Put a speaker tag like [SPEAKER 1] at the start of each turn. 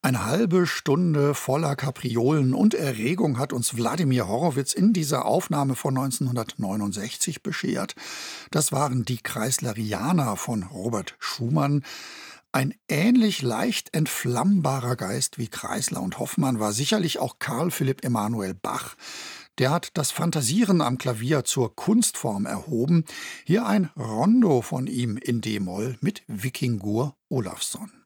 [SPEAKER 1] Eine halbe Stunde voller Kapriolen und Erregung hat uns Wladimir Horowitz in dieser Aufnahme von 1969 beschert. Das waren die Kreislerianer von Robert Schumann. Ein ähnlich leicht entflammbarer Geist wie Kreisler und Hoffmann war sicherlich auch Carl Philipp Emanuel Bach. Der hat das Phantasieren am Klavier zur Kunstform erhoben. Hier ein Rondo von ihm in D-Moll mit Vikingur Olafsson.